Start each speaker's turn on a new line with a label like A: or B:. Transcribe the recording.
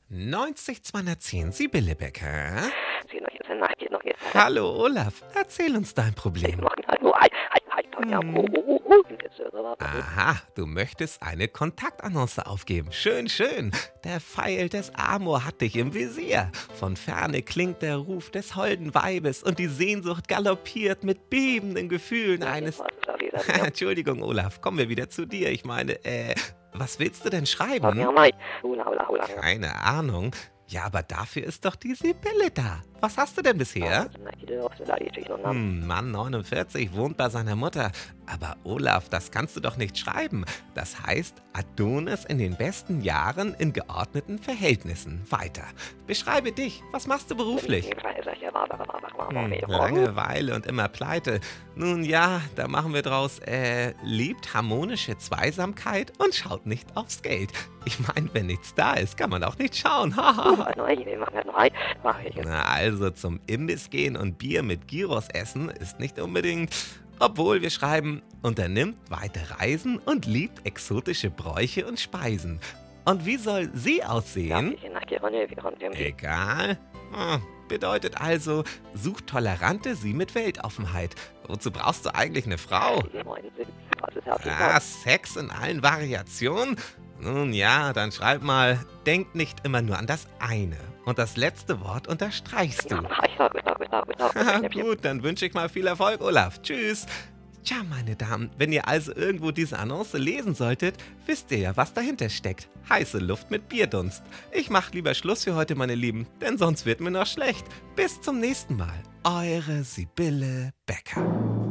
A: 90 210, Sibylle Becker.
B: Sino yun sa nakikita
A: Hallo Olaf, erzähl uns dein Problem. Aha, du möchtest eine Kontaktannonce aufgeben. Schön, schön. Der Pfeil des Amor hat dich im Visier. Von ferne klingt der Ruf des holden Weibes und die Sehnsucht galoppiert mit bebenden Gefühlen eines... Entschuldigung, Olaf, kommen wir wieder zu dir. Ich meine, was willst du denn schreiben? Keine Ahnung. Ja, aber dafür ist doch die Sibylle da. Was hast du denn bisher? Mann 49 wohnt bei seiner Mutter. Aber Olaf, das kannst du doch nicht schreiben. Das heißt, Adonis in den besten Jahren in geordneten Verhältnissen. Weiter. Beschreibe dich. Was machst du beruflich? Langeweile und immer pleite. Nun ja, da machen wir draus, liebt harmonische Zweisamkeit und schaut nicht aufs Geld. Ich meine, wenn nichts da ist, kann man auch nicht schauen. Na also, zum Imbiss gehen und Bier mit Gyros essen ist nicht unbedingt... Obwohl wir schreiben, unternimmt weite Reisen und liebt exotische Bräuche und Speisen. Und wie soll sie aussehen? Egal. Bedeutet also, such tolerante sie mit Weltoffenheit. Wozu brauchst du eigentlich eine Frau? Sex in allen Variationen? Nun ja, dann schreib mal, denk nicht immer nur an das eine. Und das letzte Wort unterstreichst du. Gut, dann wünsche ich mal viel Erfolg, Olaf. Tschüss. Tja, meine Damen, wenn ihr also irgendwo diese Annonce lesen solltet, wisst ihr ja, was dahinter steckt. Heiße Luft mit Bierdunst. Ich mach lieber Schluss für heute, meine Lieben, denn sonst wird mir noch schlecht. Bis zum nächsten Mal. Eure Sibylle Becker.